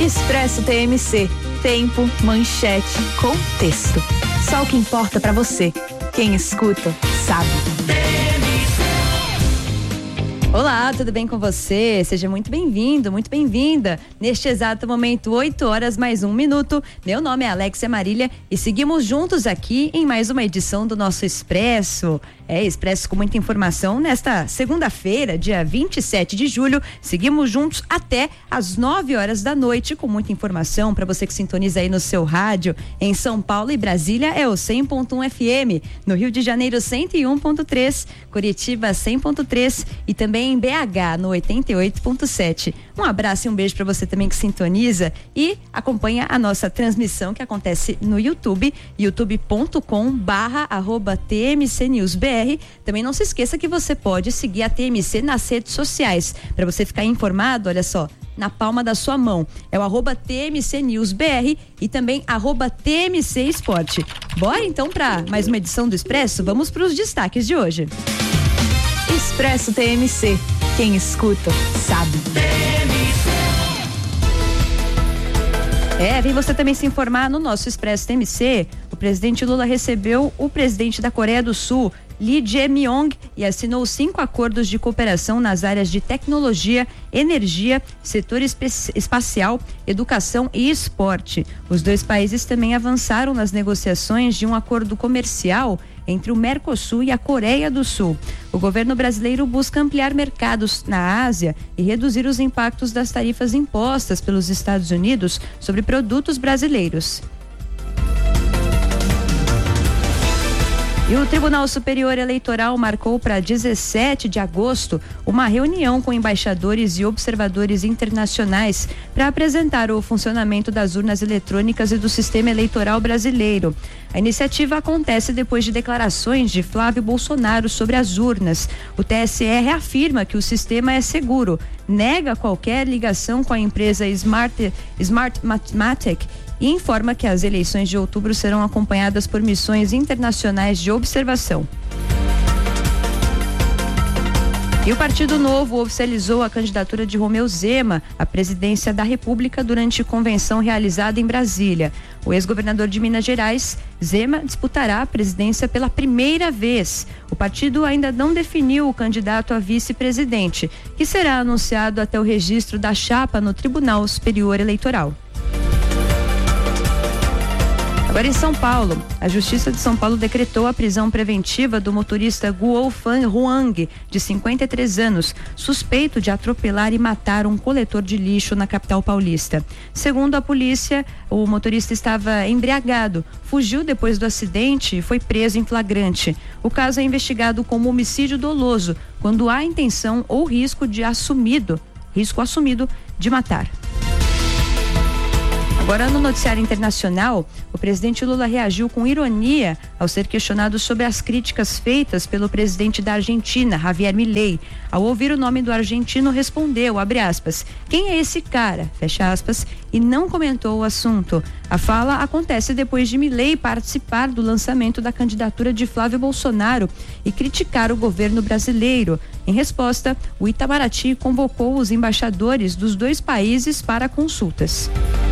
Expresso TMC. Tempo, manchete, contexto. Só o que importa pra você. Quem escuta, sabe. Olá, tudo bem com você? Seja muito bem-vindo, muito bem-vinda. Neste exato momento, 8h mais 1 minuto. Meu nome é Alexia Marília e seguimos juntos aqui em mais uma edição do nosso Expresso. Expresso com muita informação nesta segunda-feira, dia 27 de julho. Seguimos juntos até às 9h da noite com muita informação para você que sintoniza aí no seu rádio. Em São Paulo e Brasília é o 100.1 FM, no Rio de Janeiro 101.3, Curitiba 100.3 e também em BH no 88.7. Um abraço e um beijo para você também que sintoniza e acompanha a nossa transmissão que acontece no YouTube, youtube.com/TMCNewsBR. Também não se esqueça que você pode seguir a TMC nas redes sociais. Para você ficar informado, olha só, na palma da sua mão. É o @TMCNewsBR e também @TMC Esporte. Bora então para mais uma edição do Expresso? Vamos para os destaques de hoje. Expresso TMC. Quem escuta, sabe. Vem você também se informar no nosso Expresso TMC. O presidente Lula recebeu o presidente da Coreia do Sul, Lee Jae-myung, e assinou 5 acordos de cooperação nas áreas de tecnologia, energia, setor espacial, educação e esporte. Os dois países também avançaram nas negociações de um acordo comercial entre o Mercosul e a Coreia do Sul. O governo brasileiro busca ampliar mercados na Ásia e reduzir os impactos das tarifas impostas pelos Estados Unidos sobre produtos brasileiros. E o Tribunal Superior Eleitoral marcou para 17 de agosto uma reunião com embaixadores e observadores internacionais para apresentar o funcionamento das urnas eletrônicas e do sistema eleitoral brasileiro. A iniciativa acontece depois de declarações de Flávio Bolsonaro sobre as urnas. O TSE reafirma que o sistema é seguro, nega qualquer ligação com a empresa Smartmatic e informa que as eleições de outubro serão acompanhadas por missões internacionais de observação. E o Partido Novo oficializou a candidatura de Romeu Zema à presidência da República durante convenção realizada em Brasília. O ex-governador de Minas Gerais, Zema, disputará a presidência pela primeira vez. O partido ainda não definiu o candidato a vice-presidente, que será anunciado até o registro da chapa no Tribunal Superior Eleitoral. Agora em São Paulo, a Justiça de São Paulo decretou a prisão preventiva do motorista Guo Fan Huang, de 53 anos, suspeito de atropelar e matar um coletor de lixo na capital paulista. Segundo a polícia, o motorista estava embriagado, fugiu depois do acidente e foi preso em flagrante. O caso é investigado como homicídio doloso, quando há intenção ou risco assumido de matar. Agora, no noticiário internacional, o presidente Lula reagiu com ironia ao ser questionado sobre as críticas feitas pelo presidente da Argentina, Javier Milei. Ao ouvir o nome do argentino, respondeu, abre aspas, quem é esse cara? Fecha aspas, e não comentou o assunto. A fala acontece depois de Milei participar do lançamento da candidatura de Flávio Bolsonaro e criticar o governo brasileiro. Em resposta, o Itamaraty convocou os embaixadores dos dois países para consultas.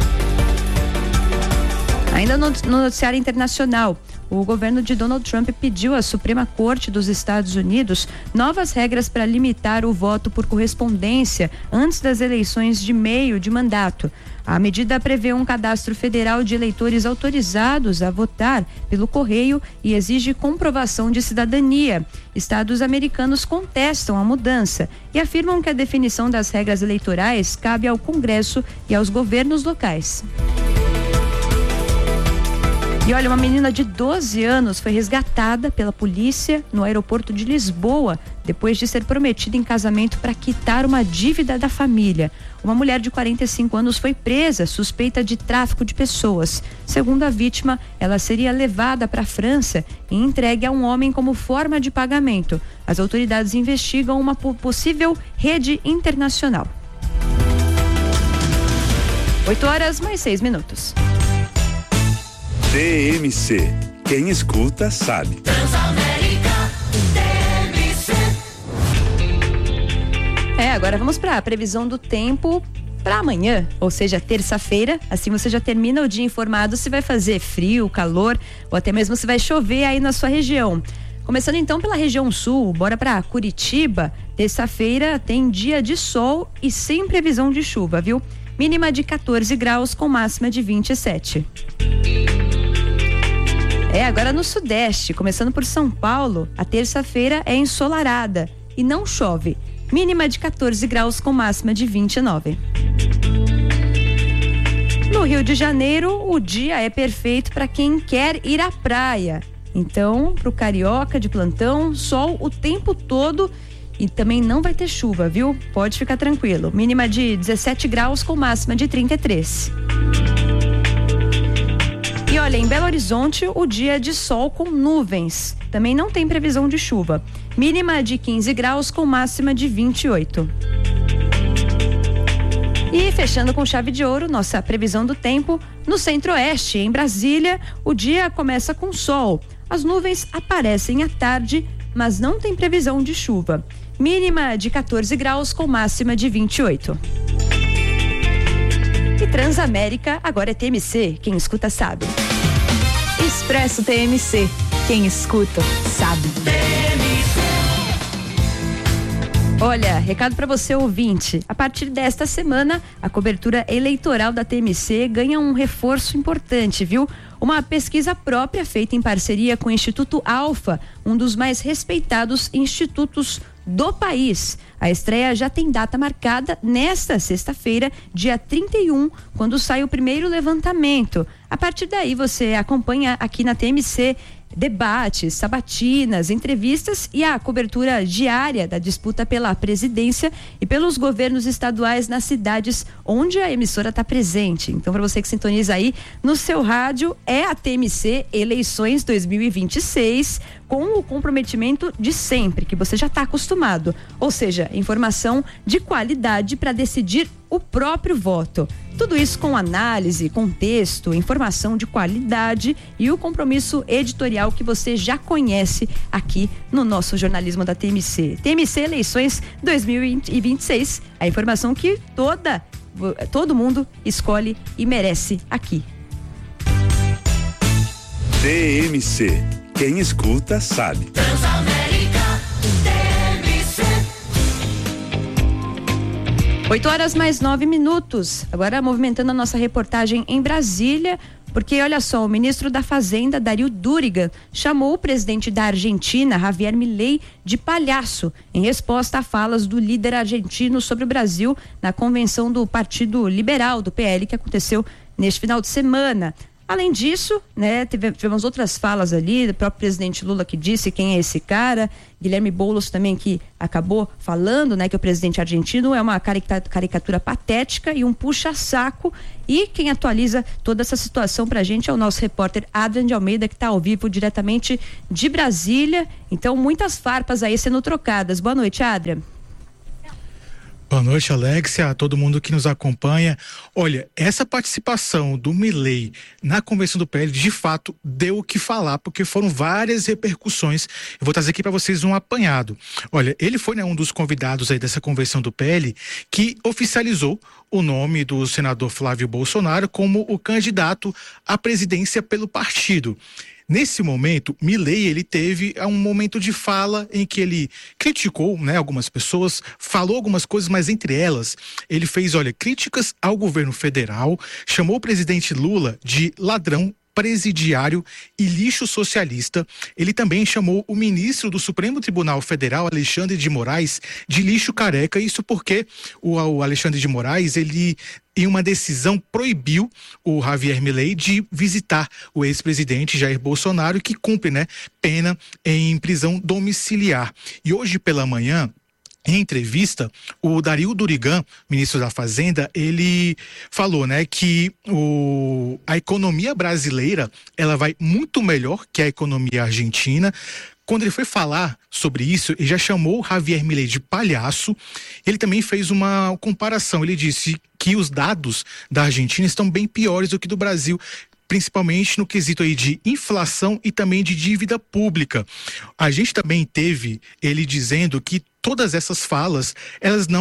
Ainda no noticiário internacional, o governo de Donald Trump pediu à Suprema Corte dos Estados Unidos novas regras para limitar o voto por correspondência antes das eleições de meio de mandato. A medida prevê um cadastro federal de eleitores autorizados a votar pelo correio e exige comprovação de cidadania. Estados americanos contestam a mudança e afirmam que a definição das regras eleitorais cabe ao Congresso e aos governos locais. E olha, uma menina de 12 anos foi resgatada pela polícia no aeroporto de Lisboa depois de ser prometida em casamento para quitar uma dívida da família. Uma mulher de 45 anos foi presa, suspeita de tráfico de pessoas. Segundo a vítima, ela seria levada para a França e entregue a um homem como forma de pagamento. As autoridades investigam uma possível rede internacional. 8h mais 6 minutos. TMC. Quem escuta sabe. Transamérica TMC. Agora vamos para a previsão do tempo para amanhã, ou seja, terça-feira. Assim você já termina o dia informado se vai fazer frio, calor ou até mesmo se vai chover aí na sua região. Começando então pela região sul, bora para Curitiba. Terça-feira tem dia de sol e sem previsão de chuva, viu? Mínima de 14 graus com máxima de 27. Agora no sudeste, começando por São Paulo, a terça-feira é ensolarada e não chove. Mínima de 14 graus com máxima de 29. No Rio de Janeiro, o dia é perfeito para quem quer ir à praia. Então, pro carioca de plantão, sol o tempo todo e também não vai ter chuva, viu? Pode ficar tranquilo. Mínima de 17 graus com máxima de 33. E olha, em Belo Horizonte, o dia é de sol com nuvens. Também não tem previsão de chuva. Mínima de 15 graus com máxima de 28. E fechando com chave de ouro, nossa previsão do tempo. No centro-oeste, em Brasília, o dia começa com sol. As nuvens aparecem à tarde, mas não tem previsão de chuva. Mínima de 14 graus com máxima de 28. E Transamérica agora é TMC, quem escuta sabe. Expresso TMC, quem escuta sabe. Olha, recado para você ouvinte, a partir desta semana a cobertura eleitoral da TMC ganha um reforço importante, viu? Uma pesquisa própria feita em parceria com o Instituto Alfa, um dos mais respeitados institutos do país. A estreia já tem data marcada nesta sexta-feira, dia 31, quando sai o primeiro levantamento. A partir daí você acompanha aqui na TMC debates, sabatinas, entrevistas e a cobertura diária da disputa pela presidência e pelos governos estaduais nas cidades onde a emissora está presente. Então, para você que sintoniza aí no seu rádio, é a TMC Eleições 2026, com o comprometimento de sempre, que você já está acostumado. Ou seja, informação de qualidade para decidir o próprio voto. Tudo isso com análise, contexto, informação de qualidade e o compromisso editorial que você já conhece aqui no nosso jornalismo da TMC. TMC Eleições 2026, a informação que todo mundo escolhe e merece aqui. TMC, quem escuta sabe. Transamérica, TMC. 8h mais 9. Agora movimentando a nossa reportagem em Brasília, porque olha só, o ministro da Fazenda, Darío Durigan, chamou o presidente da Argentina, Javier Milei, de palhaço, em resposta a falas do líder argentino sobre o Brasil na convenção do Partido Liberal, do PL, que aconteceu neste final de semana. Além disso, né, tivemos outras falas ali, do próprio presidente Lula que disse quem é esse cara, Guilherme Boulos também que acabou falando, né, que o presidente argentino é uma caricatura patética e um puxa-saco, e quem atualiza toda essa situação pra gente é o nosso repórter Adrian de Almeida, que tá ao vivo diretamente de Brasília. Então, muitas farpas aí sendo trocadas. Boa noite, Adrian. Boa noite, Alexia, a todo mundo que nos acompanha. Olha, essa participação do Milei na convenção do PL, de fato, deu o que falar, porque foram várias repercussões. Eu vou trazer aqui para vocês um apanhado. Olha, ele foi, né, um dos convidados aí dessa convenção do PL que oficializou o nome do senador Flávio Bolsonaro como o candidato à presidência pelo partido. Nesse momento, Milei, ele teve um momento de fala em que ele criticou, né, algumas pessoas, falou algumas coisas, mas entre elas, ele fez, críticas ao governo federal, chamou o presidente Lula de ladrão, presidiário e lixo socialista. Ele também chamou o ministro do Supremo Tribunal Federal, Alexandre de Moraes, de lixo careca. Isso porque o Alexandre de Moraes, ele, em uma decisão, proibiu o Javier Milei de visitar o ex-presidente Jair Bolsonaro, que cumpre, né, pena em prisão domiciliar. E hoje pela manhã, em entrevista, o Darío Durigan, ministro da Fazenda, ele falou, né, que a economia brasileira, ela vai muito melhor que a economia argentina. Quando ele foi falar sobre isso, ele já chamou o Javier Milei de palhaço. Ele também fez uma comparação. Ele disse que os dados da Argentina estão bem piores do que do Brasil, principalmente no quesito aí de inflação e também de dívida pública. A gente também teve ele dizendo que todas essas falas, elas não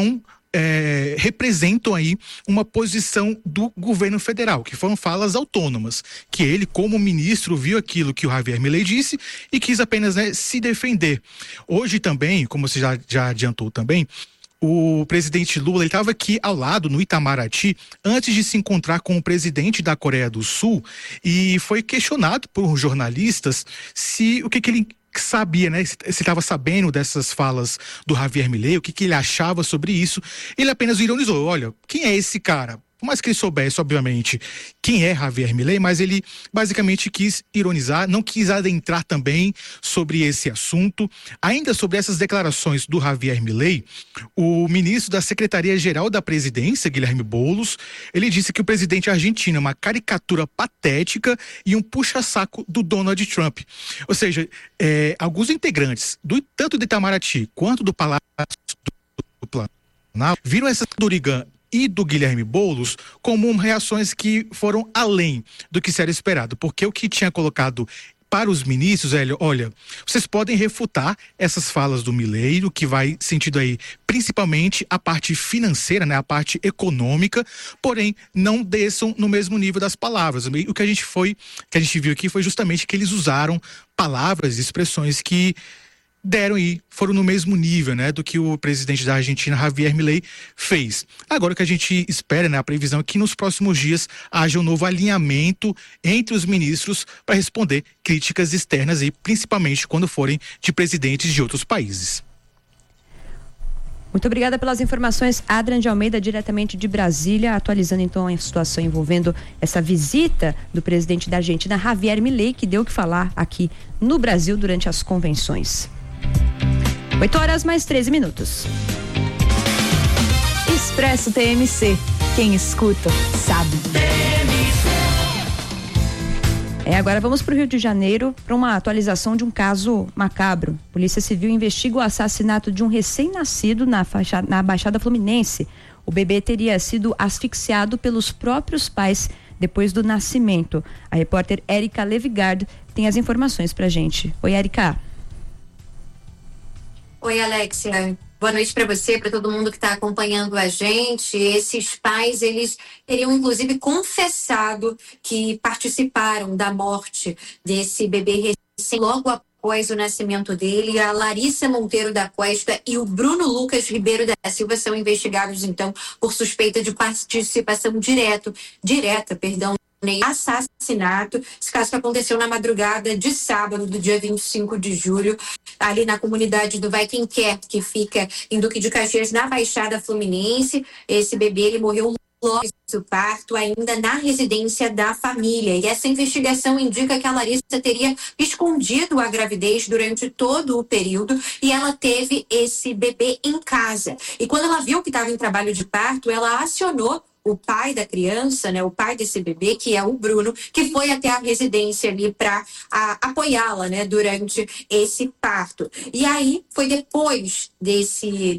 representam aí uma posição do governo federal, que foram falas autônomas, que ele, como ministro, viu aquilo que o Javier Milei disse e quis apenas, né, se defender. Hoje também, como você já adiantou também, o presidente Lula estava aqui ao lado, no Itamaraty, antes de se encontrar com o presidente da Coreia do Sul, e foi questionado por jornalistas o que ele sabia, né? Se estava sabendo dessas falas do Javier Milei, o que ele achava sobre isso. Ele apenas ironizou: olha, quem é esse cara? Por mais que ele soubesse, obviamente, quem é Javier Milei, mas ele basicamente quis ironizar, não quis adentrar também sobre esse assunto. Ainda sobre essas declarações do Javier Milei, o ministro da Secretaria-Geral da Presidência, Guilherme Boulos, ele disse que o presidente argentino é uma caricatura patética e um puxa-saco do Donald Trump. Ou seja, alguns integrantes, tanto do Itamaraty quanto do Palácio do Planalto, viram essa Dorigan e do Guilherme Boulos como reações que foram além do que se era esperado, porque o que tinha colocado para os ministros, olha, vocês podem refutar essas falas do Milei, o que vai sentido aí principalmente a parte financeira, né, a parte econômica, porém não desçam no mesmo nível das palavras. O que a gente viu aqui foi justamente que eles usaram palavras e expressões que foram no mesmo nível, né, do que o presidente da Argentina, Javier Milei, fez. Agora o que a gente espera, né, a previsão é que nos próximos dias haja um novo alinhamento entre os ministros para responder críticas externas e principalmente quando forem de presidentes de outros países. Muito obrigada pelas informações, Adrian de Almeida, diretamente de Brasília, atualizando então a situação envolvendo essa visita do presidente da Argentina, Javier Milei, que deu o que falar aqui no Brasil durante as convenções. 8h mais 13 minutos. Expresso TMC. Quem escuta, sabe. Agora vamos para o Rio de Janeiro para uma atualização de um caso macabro. Polícia Civil investiga o assassinato de um recém-nascido na Baixada Fluminense. O bebê teria sido asfixiado pelos próprios pais depois do nascimento. A repórter Érica Levigard tem as informações pra gente. Oi, Érica. Oi, Alexia. Boa noite para você, para todo mundo que está acompanhando a gente. Esses pais, eles teriam inclusive confessado que participaram da morte desse bebê recém logo após o nascimento dele. A Larissa Monteiro da Costa e o Bruno Lucas Ribeiro da Silva são investigados, então, por suspeita de participação direta, assassinato. Esse caso que aconteceu na madrugada de sábado, do dia 25 de julho, ali na comunidade do Vai Quem Quer, que fica em Duque de Caxias, na Baixada Fluminense. Esse bebê, ele morreu logo do parto, ainda na residência da família. E essa investigação indica que a Larissa teria escondido a gravidez durante todo o período e ela teve esse bebê em casa. E quando ela viu que estava em trabalho de parto, ela acionou o pai da criança, né, o pai desse bebê, que é o Bruno, que foi até a residência ali para apoiá-la, né, durante esse parto. E aí foi depois desse